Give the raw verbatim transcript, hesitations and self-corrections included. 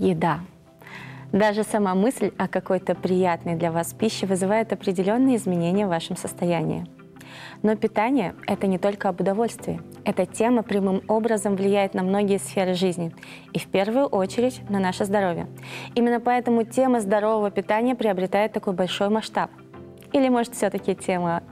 Еда. Даже сама мысль о какой-то приятной для вас пище вызывает определенные изменения в вашем состоянии. Но питание – это не только об удовольствии. Эта тема прямым образом влияет на многие сферы жизни, и в первую очередь на наше здоровье. Именно поэтому тема здорового питания приобретает такой большой масштаб. Или, может, все-таки тема